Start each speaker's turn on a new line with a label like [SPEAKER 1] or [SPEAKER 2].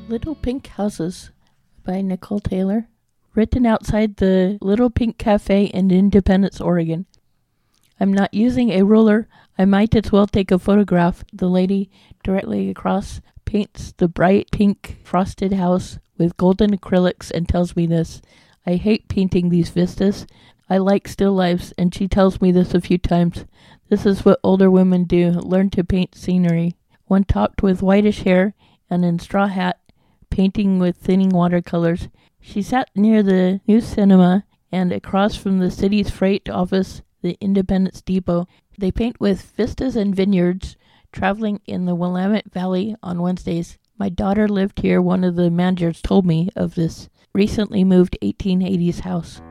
[SPEAKER 1] Little Pink Houses by Nicole Taylor. Written outside the Little Pink Cafe in Independence, Oregon. I'm not using a ruler. I might as well take a photograph. The lady directly across paints the bright pink frosted house with golden acrylics and tells me this. I hate painting these vistas. I like still lifes, and she tells me this a few times. This is what older women do, learn to paint scenery. One talked with whitish hair and in straw hat, painting with thinning watercolors. She sat near the new cinema and across from the city's freight office, the Independence Depot. They paint with vistas and vineyards, traveling in the Willamette Valley on Wednesdays. My daughter lived here. One of the managers told me of this recently moved 1880s house.